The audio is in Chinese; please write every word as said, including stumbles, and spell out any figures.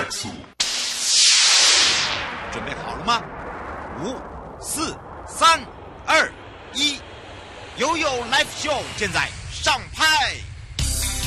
速。 准备好了吗？五、四、三、二、一，悠悠 Live Show 现在上拍。